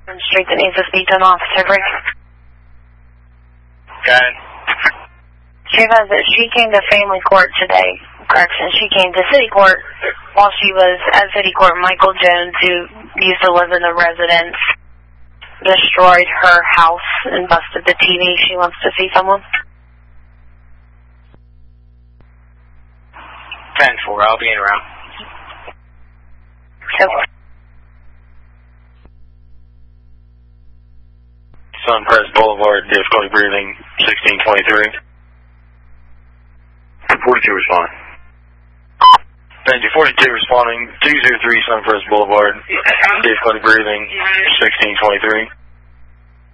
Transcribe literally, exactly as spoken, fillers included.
Street that needs to speak to an officer, Rick. Got it. She says that she came to family court today. Correction, she came to city court while she was at city court. Michael Jones, who used to live in the residence, destroyed her house and busted the T V. She wants to see someone. ten four, I'll be in around. So, Suncrest Boulevard, difficulty breathing, sixteen twenty-three. forty-two respond. Thank you, forty-two responding, two zero three Suncrest Boulevard, difficulty breathing, sixteen twenty-three.